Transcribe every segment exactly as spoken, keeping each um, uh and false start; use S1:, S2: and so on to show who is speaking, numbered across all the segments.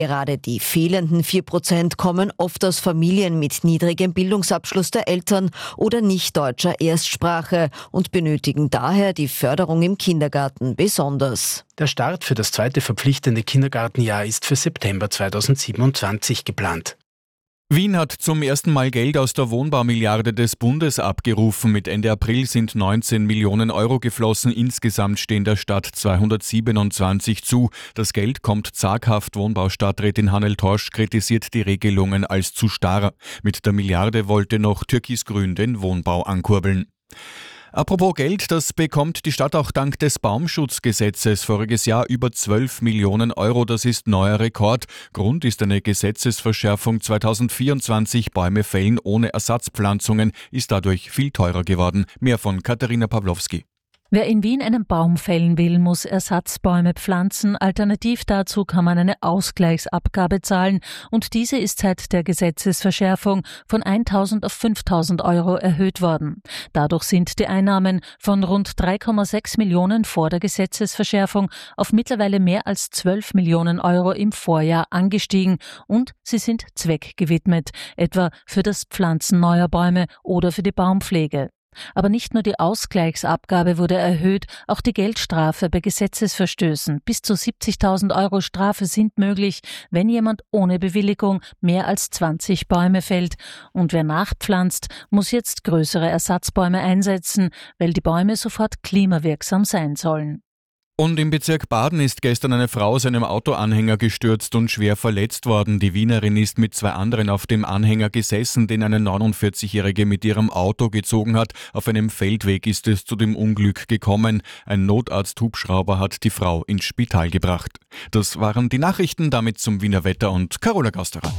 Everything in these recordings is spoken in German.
S1: Gerade die fehlenden vier Prozent kommen oft aus Familien mit niedrigem Bildungsabschluss der Eltern oder nicht deutscher Erstsprache und benötigen daher die Förderung im Kindergarten besonders.
S2: Der Start für das zweite verpflichtende Kindergartenjahr ist für September zweitausendsiebenundzwanzig geplant.
S3: Wien hat zum ersten Mal Geld aus der Wohnbaumilliarde des Bundes abgerufen. Mit Ende April sind neunzehn Millionen Euro geflossen. Insgesamt stehen der Stadt zweihundertsiebenundzwanzig zu. Das Geld kommt zaghaft. Wohnbaustadträtin Hannel Torsch kritisiert die Regelungen als zu starr. Mit der Milliarde wollte noch Türkisgrün den Wohnbau ankurbeln. Apropos Geld, das bekommt die Stadt auch dank des Baumschutzgesetzes. Voriges Jahr über zwölf Millionen Euro, das ist neuer Rekord. Grund ist eine Gesetzesverschärfung zweitausendvierundzwanzig. Bäume fällen ohne Ersatzpflanzungen ist dadurch viel teurer geworden. Mehr von Katharina Pawlowski.
S4: Wer in Wien einen Baum fällen will, muss Ersatzbäume pflanzen. Alternativ dazu kann man eine Ausgleichsabgabe zahlen und diese ist seit der Gesetzesverschärfung von eintausend auf fünftausend Euro erhöht worden. Dadurch sind die Einnahmen von rund drei Komma sechs Millionen vor der Gesetzesverschärfung auf mittlerweile mehr als zwölf Millionen Euro im Vorjahr angestiegen und sie sind zweckgewidmet, etwa für das Pflanzen neuer Bäume oder für die Baumpflege. Aber nicht nur die Ausgleichsabgabe wurde erhöht, auch die Geldstrafe bei Gesetzesverstößen. Bis zu siebzigtausend Euro Strafe sind möglich, wenn jemand ohne Bewilligung mehr als zwanzig Bäume fällt. Und wer nachpflanzt, muss jetzt größere Ersatzbäume einsetzen, weil die Bäume sofort klimawirksam sein sollen.
S3: Und im Bezirk Baden ist gestern eine Frau aus einem Autoanhänger gestürzt und schwer verletzt worden. Die Wienerin ist mit zwei anderen auf dem Anhänger gesessen, den eine neunundvierzigjährige mit ihrem Auto gezogen hat. Auf einem Feldweg ist es zu dem Unglück gekommen. Ein Notarzt-Hubschrauber hat die Frau ins Spital gebracht. Das waren die Nachrichten, damit zum Wiener Wetter und Carola Gausterer.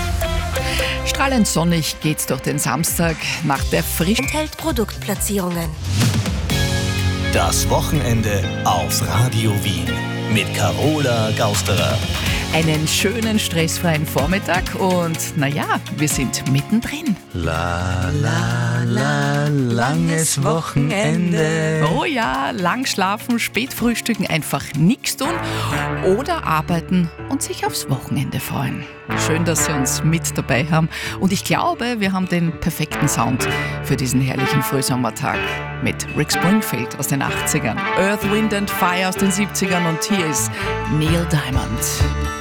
S5: Strahlend sonnig geht's durch den Samstag nach der frischen
S6: Enthält Produktplatzierungen.
S7: Das Wochenende auf Radio Wien mit Carola Gausterer.
S5: Einen schönen, stressfreien Vormittag und naja, wir sind mittendrin.
S7: La, la, la, langes Wochenende.
S5: Oh ja, lang schlafen, spät frühstücken, einfach nichts tun oder arbeiten und sich aufs Wochenende freuen. Schön, dass Sie uns mit dabei haben und ich glaube, wir haben den perfekten Sound für diesen herrlichen Frühsommertag mit Rick Springfield aus den achtzigern, Earth, Wind and Fire aus den siebzigern und hier ist Neil Diamond.